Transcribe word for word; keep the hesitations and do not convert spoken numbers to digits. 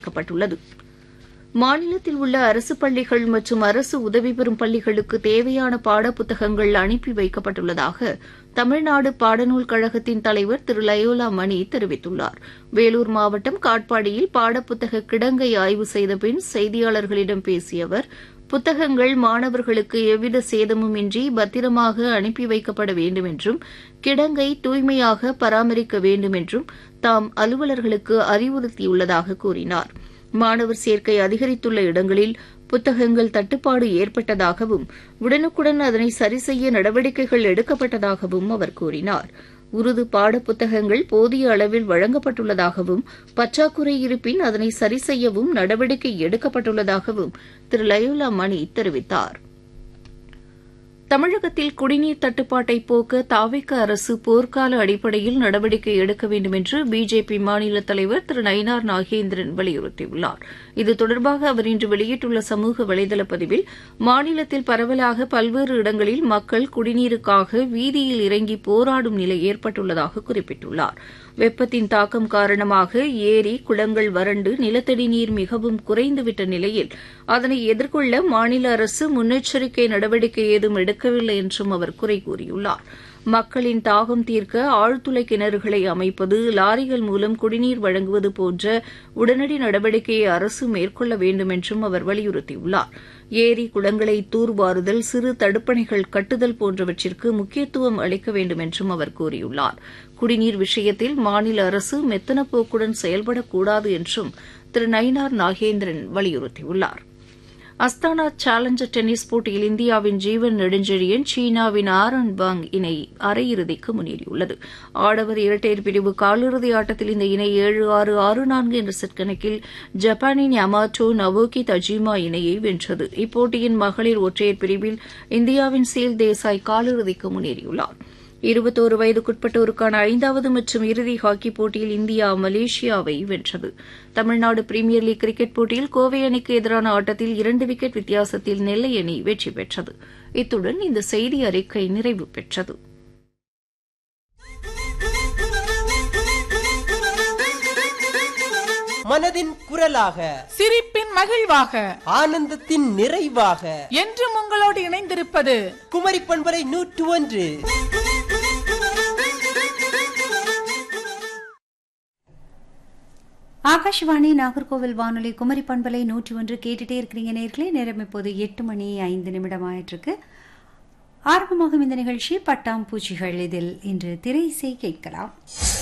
அறிவிக்கப்பட்டுள்ளது. மாநிலத்தில் உள்ள அரசு பள்ளிகள் மற்றும் அரசு உதவி பெறும் பள்ளிகளுக்கு தேவையான பாடப்புத்தகங்கள் அனுப்பி வைக்கப்பட்டுள்ளதாக தமிழ்நாடு பாடநூல் கழகத்தின் தலைவர் திரு லயோலா மணி தெரிவித்துள்ளார். வேலூர் மாவட்டம் காட்பாடியில் பாடப்புத்தக கிடங்கை ஆய்வு செய்த பின் செய்தியாளர்களிடம் பேசிய அவர், புத்தகங்கள் மாணவர்களுக்கு எவ்வித சேதமும் இன்றி பத்திரமாக அனுப்பி வைக்கப்பட வேண்டும் என்றும் கிடங்கை தூய்மையாக பராமரிக்க வேண்டும் என்றும் தாம் அலுவலர்களுக்கு அறிவுறுத்தியுள்ளதாக கூறினார். மாணவர் சேர்க்கை அதிகரித்துள்ள இடங்களில் புத்தகங்கள் தட்டுப்பாடு ஏற்பட்டதாகவும் உடனுக்குடன் அதனை சரிசெய்ய நடவடிக்கைகள் எடுக்கப்பட்டதாகவும் அவர் கூறினார். உருது பாடப்புத்தகங்கள் போதிய அளவில் வழங்கப்பட்டுள்ளதாகவும் பற்றாக்குறை இருப்பின் அதனை சரிசெய்யவும் நடவடிக்கை எடுக்கப்பட்டுள்ளதாகவும் திரு லயோலா மணி தெரிவித்தார். தமிழகத்தில் குடிநீர் தட்டுப்பாட்டை போக்க தாவேகா அரசு போர்க்கால அடிப்படையில் நடவடிக்கை எடுக்க வேண்டும் என்று பிஜேபி மாநில தலைவர் திரு நயினார் நாகேந்திரன் வலியுறுத்தியுள்ளார். இது தொடர்பாக அவர் இன்று வெளியிட்டுள்ள சமூக வலைதள பதிவில், மாநிலத்தில் பரவலாக பல்வேறு இடங்களில் மக்கள் குடிநீருக்காக வீதியில் இறங்கி போராடும் நிலை ஏற்பட்டுள்ளதாக குறிப்பிட்டுள்ளார். வெப்பத்தின் தாக்கம் காரணமாக ஏரி, குளங்கள் வறண்டு நிலத்தடி நீர் மிகவும் குறைந்துவிட்ட நிலையில் அதனை எதிர்கொள்ள மாநில அரசு முன்னெச்சரிக்கை நடவடிக்கை ஏதும் எடுக்கவில்லை என்றும் அவர் குறை கூறியுள்ளார். மக்களின் தாகம் தீர்க்க ஆழ்துளை கிணறுகளை அமைப்பது, லாரிகள் மூலம் குடிநீர் வழங்குவது போன்ற உடனடி நடவடிக்கையை அரசு மேற்கொள்ள வேண்டும் என்றும் அவர் வலியுறுத்தியுள்ளார். ஏரி, குளங்களை தூர்வாறுதல், சிறு தடுப்பணைகள் கட்டுதல் போன்றவற்றிற்கு முக்கியத்துவம் அளிக்க வேண்டும் என்றும் அவர் கூறியுள்ளார். குடிநீர் விஷயத்தில் மாநில அரசு மெத்தனப்போக்குடன் செயல்படக்கூடாது என்றும் திரு நயினார் நாகேந்திரன் வலியுறுத்தியுள்ளார். அஸ்தானா சேலஞ்சர் டென்னிஸ் போட்டியில் இந்தியாவின் ஜீவன் நெடுஞ்செழியன் சீனாவின் ஆரன் பாங் இணை அரையிறுதிக்கு முன்னேறியுள்ளது. ஆடவர் இரட்டையர் பிரிவு காலிறுதி ஆட்டத்தில் இந்த இணை ஏழு ஆறு ஆறு நான்கு என்ற செட் கணக்கில் ஜப்பானின் யமாட்டோ நவோகி தஜிமா இணையை வென்றது. இப்போட்டியின் மகளிர் ஒற்றையர் பிரிவில் இந்தியாவின் சீல் தேசாய் காலிறுதிக்கு முன்னேறியுள்ளார். இருபத்தோரு வயதுக்குட்பட்டோருக்கான ஐந்தாவது மற்றும் இறுதி ஹாக்கிப் போட்டியில் இந்தியா மலேசியாவை வென்றது. தமிழ்நாடு பிரீமியர் லீக் கிரிக்கெட் போட்டியில் கோவை அணிக்கு எதிரான ஆட்டத்தில் இரண்டு விக்கெட் வித்தியாசத்தில் நெல்லை அணி வெற்றி பெற்றது. இத்துடன் இந்த செய்தி அறிக்கை நிறைவு பெற்றது. மனதின் குரலாக, சிரிப்பின் மகிழ்வாக, ஆனந்தத்தின் நிறைவாக என்றும் உங்களோடு இணைந்திருப்பது குமரி பண்பலை நூற்று ஒன்று. ஆகாஷவாணி நாகர்கோவில் வானொலி குமரி பண்பலை நூற்றி ஒன்று கேட்டுட்டே இருக்கிறீங்க நேர்களே. நேரம் இப்போது எட்டு மணி ஐந்து நிமிடம் ஆயிட்டிருக்கு. ஆரம்பமாகும் இந்த நிகழ்ச்சி பட்டாம்பூச்சிகள். இதில் இன்று திரை இசை கேட்கலாம்.